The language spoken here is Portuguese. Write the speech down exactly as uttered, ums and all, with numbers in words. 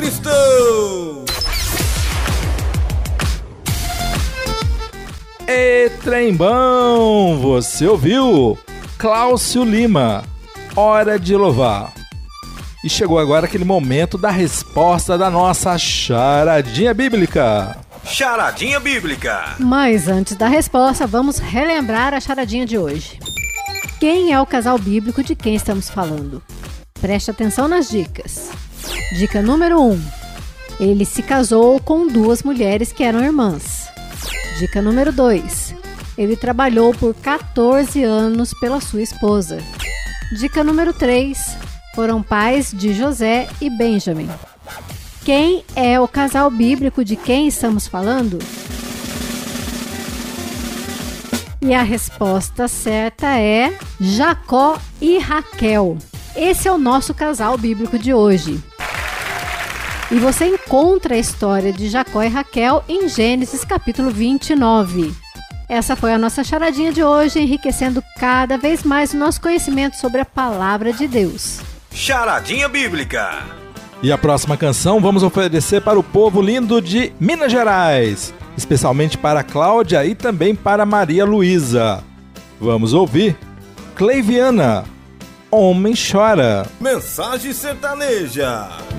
cristão. E trem bom, você ouviu? Cláudio Lima, Hora de Louvar. E chegou agora aquele momento da resposta da nossa charadinha bíblica. Charadinha bíblica. Mas antes da resposta, vamos relembrar a charadinha de hoje. Quem é o casal bíblico de quem estamos falando? Preste atenção nas dicas. Dica número um. Ele se casou com duas mulheres que eram irmãs. Dica número dois. Ele trabalhou por quatorze anos pela sua esposa. Dica número três. Foram pais de José e Benjamim. Quem é o casal bíblico de quem estamos falando? E a resposta certa é Jacó e Raquel. Esse é o nosso casal bíblico de hoje. E você encontra a história de Jacó e Raquel em Gênesis capítulo vinte e nove. Essa foi a nossa charadinha de hoje, enriquecendo cada vez mais o nosso conhecimento sobre a palavra de Deus. Charadinha bíblica. E a próxima canção vamos oferecer para o povo lindo de Minas Gerais, especialmente para a Cláudia e também para Maria Luísa. Vamos ouvir Cleiviana, Homem Chora. Mensagem sertaneja.